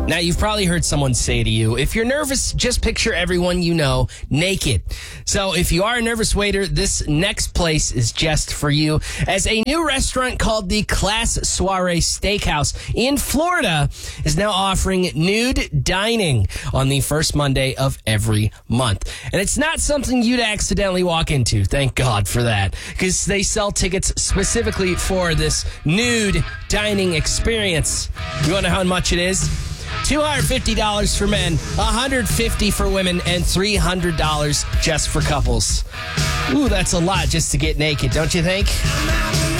Now, you've probably heard someone say to you, if you're nervous, just picture everyone you know naked. So if you are a nervous waiter, this next place is just for you, as a new restaurant called the Class Soiree Steakhouse in Florida is now offering nude dining on the first Monday of every month. And it's not something you'd accidentally walk into. Thank God for that, because they sell tickets specifically for this nude dining experience. You want to know how much it is? $250 for men, $150 for women, and $300 just for couples. Ooh, that's a lot just to get naked, don't you think?